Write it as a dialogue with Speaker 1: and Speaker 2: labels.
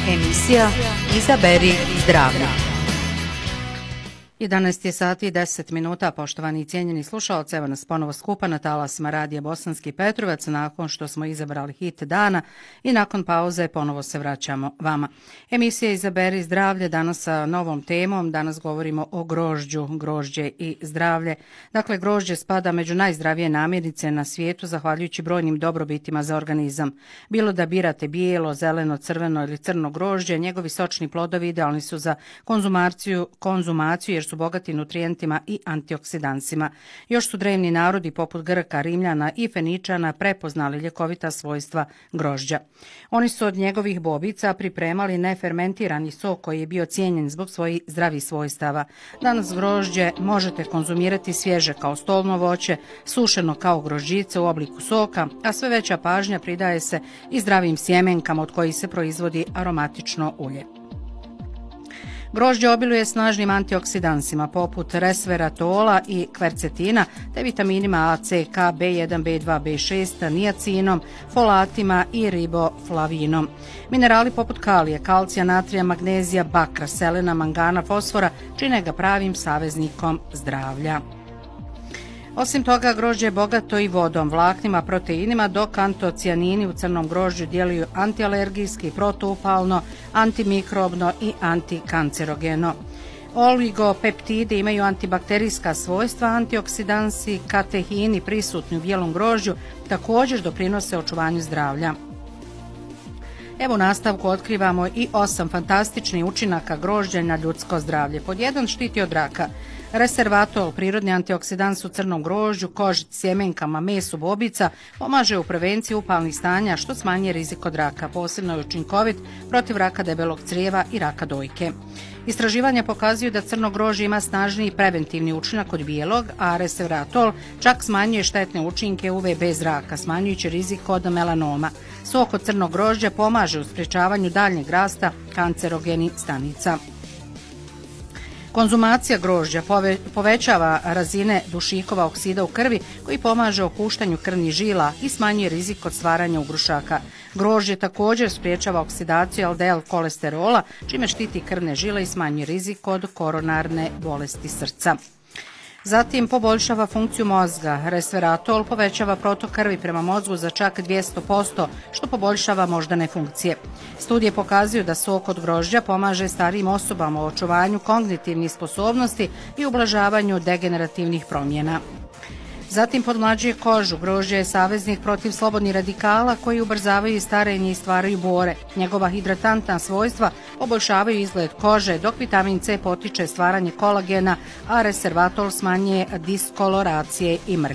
Speaker 1: Emisija Izaberi zdravlje.
Speaker 2: 11 je sati i 10 minuta, poštovani i cijenjeni slušalci, evo nas ponovo skupa na talasima Radija Bosanski Petrovac, nakon što smo izabrali hit dana i nakon pauze ponovo se vraćamo vama. Emisija Izaberi zdravlje, danas sa novom temom, danas govorimo o grožđu, grožđe i zdravlje. Dakle, grožđe spada među najzdravije namirnice na svijetu, zahvaljujući brojnim dobrobitima za organizam. Bilo da birate bijelo, zeleno, crveno ili crno grožđe, njegovi sočni plodovi idealni su za konzumaciju jer su bogati nutrijentima i antioksidansima. Još su drevni narodi poput Grka, Rimljana i Feničana prepoznali ljekovita svojstva grožđa. Oni su od njegovih bobica pripremali nefermentirani sok koji je bio cijenjen zbog svojih zdravih svojstava. Danas grožđe možete konzumirati svježe kao stolno voće, sušeno kao grožđice u obliku soka, a sve veća pažnja pridaje se i zdravim sjemenkama od kojih se proizvodi aromatično ulje. Grožđe obiluje snažnim antioksidansima poput resveratola i kvercetina, te vitaminima A, C, K, B1, B2, B6, niacinom, folatima i riboflavinom. Minerali poput kalija, kalcija, natrija, magnezija, bakra, selena, mangana, fosfora čine ga pravim saveznikom zdravlja. Osim toga, grožđe je bogato i vodom, vlaknima, proteinima, dok antocijanini u crnom grožđu djeluju antialergijski, protuupalno, antimikrobno i antikancerogeno. Oligopeptidi imaju antibakterijska svojstva, antioksidansi, katehini prisutni u bijelom grožđu također doprinose očuvanju zdravlja. Evo u nastavku otkrivamo i 8 fantastičnih učinaka grožđa na ljudsko zdravlje. Pod 1, štiti od raka. Resveratool, prirodni antioksidans u crnom grožđu, koži, sjemenkama, mesu bobica, pomaže u prevenciji upalnih stanja što smanjuje rizik od raka. Posebno je učinkovit protiv raka debelog crijeva i raka dojke. Istraživanja pokazuju da crno grožđe ima snažniji preventivni učinak od bijelog, a resveratol čak smanjuje štetne učinke UVB zraka, smanjujući rizik od melanoma. Sok od crnog grožđa pomaže u sprječavanju daljnjeg rasta kancerogenih stanica. Konzumacija grožđa povećava razine dušikova oksida u krvi koji pomaže opuštanju krvnih žila i smanjuje rizik od stvaranja ugrušaka. Grožđe također spriječava oksidaciju LDL kolesterola, čime štiti krvne žile i smanjuje rizik od koronarne bolesti srca. Zatim poboljšava funkciju mozga. Resveratol povećava protok krvi prema mozgu za čak 200%, što poboljšava moždane funkcije. Studije pokazuju da sok od grožđa pomaže starijim osobama u očuvanju kognitivnih sposobnosti i ublažavanju degenerativnih promjena. Zatim podmlađuje kožu. Grožđe je saveznik protiv slobodnih radikala koji ubrzavaju starenje i stvaraju bore. Njegova hidratantna svojstva poboljšavaju izgled kože, dok vitamin C potiče stvaranje kolagena, a resveratool smanjuje diskoloracije i mrlje.